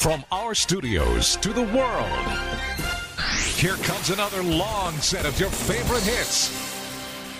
From our studios to the world, here comes another long set of your favorite hits